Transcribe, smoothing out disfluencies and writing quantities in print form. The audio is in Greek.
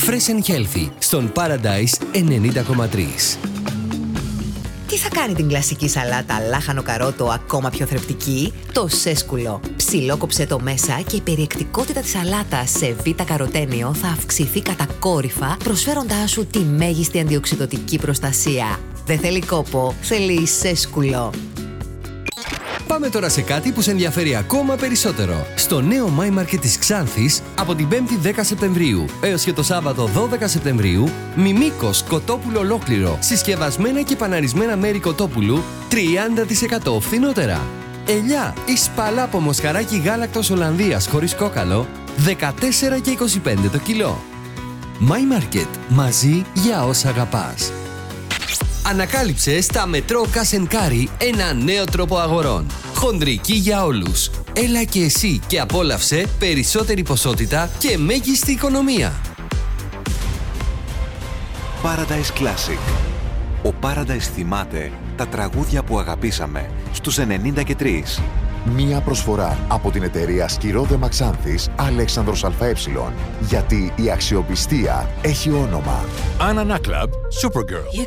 Fresh and Healthy στον Paradise 90,3. Τι θα κάνει την κλασική σαλάτα λάχανο καρότο ακόμα πιο θρεπτική? Το σέσκουλο. Ψιλόκοψε το μέσα και η περιεκτικότητα της σαλάτας σε β-καροτένιο θα αυξηθεί κατακόρυφα, προσφέροντάς σου τη μέγιστη αντιοξυδοτική προστασία. Δεν θέλει κόπο, θέλει σέσκουλο. Πάμε τώρα σε κάτι που σε ενδιαφέρει ακόμα περισσότερο. Στο νέο My Market της Ξάνθης, από την 5η 10 Σεπτεμβρίου έως και το Σάββατο 12 Σεπτεμβρίου, μιμίκος κοτόπουλο ολόκληρο, συσκευασμένα και παναρισμένα μέρη κοτόπουλου, 30% φθηνότερα. Ελιά ή σπαλάπο μοσχαράκι γάλακτος Ολλανδίας χωρίς κόκαλο, 14,25 το κιλό. My Market, μαζί για όσα αγαπάς. Ανακάλυψε στα Μετρό Cash & Carry ένα νέο τρόπο αγορών. Χονδρική για όλους. Έλα και εσύ και απόλαυσε περισσότερη ποσότητα και μέγιστη οικονομία. Paradise Classic. Ο Paradise θυμάται τα τραγούδια που αγαπήσαμε στους 93. Μία προσφορά από την εταιρεία Σκυρόδεμα Ξάνθης Αλέξανδρος ΑΕ. Γιατί η αξιοπιστία έχει όνομα. Anna Club, Supergirl. You